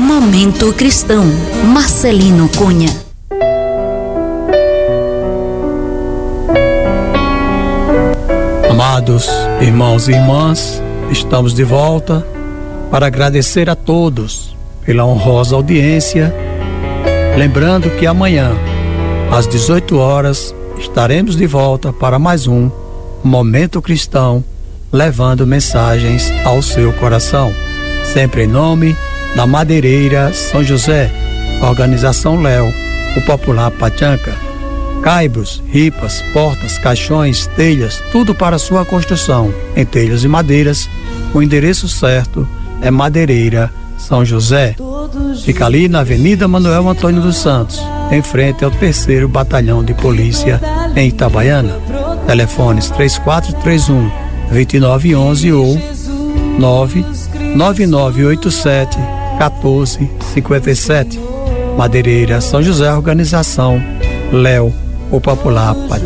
Momento Cristão, Marcelino Cunha. Amados irmãos e irmãs, estamos de volta para agradecer a todos pela honrosa audiência. Lembrando que amanhã, às 18 horas, estaremos de volta para mais um Momento Cristão, levando mensagens ao seu coração. Sempre em nome da Madeireira São José, Organização Léo, o Popular Pachanca. Caibros, ripas, portas, caixões, telhas, tudo para sua construção em telhas e madeiras. O endereço certo é Madeireira São José. Fica ali na Avenida Manuel Antônio dos Santos, em frente ao 3º Batalhão de Polícia em Itabaiana. Telefones 3431-2911 ou 99987-1457. Madeireira São José, Organização Léo, o Popular Pachanca.